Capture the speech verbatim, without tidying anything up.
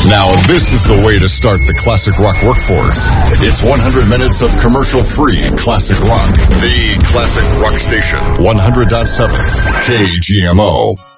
Now this is the way to start the classic rock workforce. It's one hundred minutes of commercial-free classic rock. The classic rock station, one hundred point seven K G M O.